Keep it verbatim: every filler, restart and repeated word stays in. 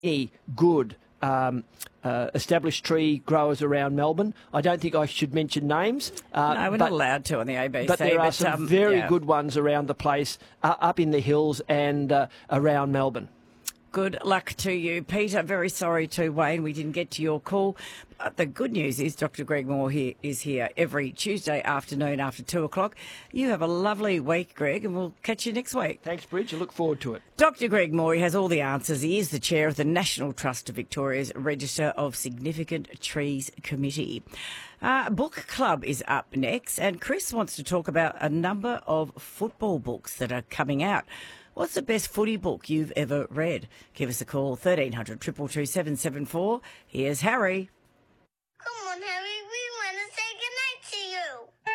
any good um, uh, established tree growers around Melbourne. I don't think I should mention names. Uh, no, we're but, not allowed to on the A B C. But there are but, some um, very yeah. good ones around the place, uh, up in the hills and uh, around Melbourne. Good luck to you, Peter. Very sorry to Wayne, we didn't get to your call. But the good news is Doctor Greg Moore here is here every Tuesday afternoon after two o'clock. You have a lovely week, Greg, and we'll catch you next week. Thanks, Bridge. I look forward to it. Doctor Greg Moore has all the answers. He is the chair of the National Trust of Victoria's Register of Significant Trees Committee. Uh, book Club is up next, and Chris wants to talk about a number of football books that are coming out. What's the best footy book you've ever read? Give us a call, thirteen hundred, two two two, seven seven four. Here's Harry.